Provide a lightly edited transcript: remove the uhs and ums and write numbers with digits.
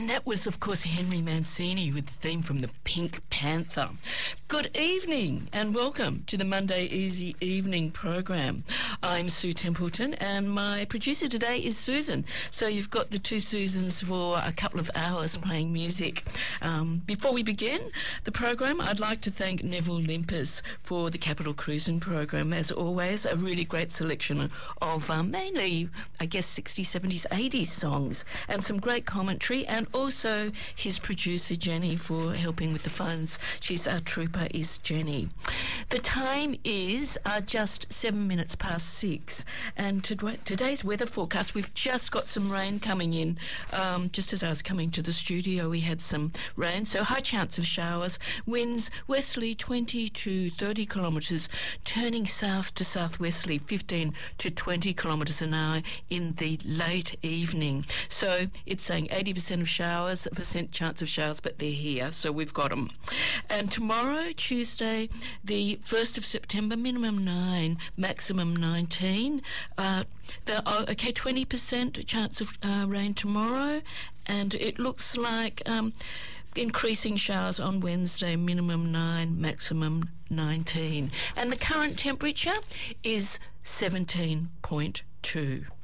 And that was, of course, Henry Mancini with the theme from the Pink Panther. Good evening and welcome to the Monday Easy Evening program. I'm Sue Templeton and my producer today is Susan. So you've got the two Susans for a couple of hours playing music. Before we begin the program, I'd like to thank Neville Limpers for the Capital Cruising program. As always, a really great selection of mainly, I guess, 60s, 70s, 80s songs and some great commentary, and also his producer Jenny for helping with the phones. She's our trooper, is Jenny. The time is just 7 minutes past 6, and today's weather forecast, we've just got some rain coming in. Just as I was coming to the studio, we had some rain, so high chance of showers. Winds westerly 20 to 30 kilometres, turning south to southwesterly 15 to 20 kilometres an hour in the late evening. So it's saying 80% of showers, a percent chance of showers, but they're here, so we've got them. And tomorrow, Tuesday, the 1st of September, minimum 9, maximum 19. 20% chance of rain tomorrow, and it looks like increasing showers on Wednesday, minimum 9, maximum 19. And the current temperature is 17.2.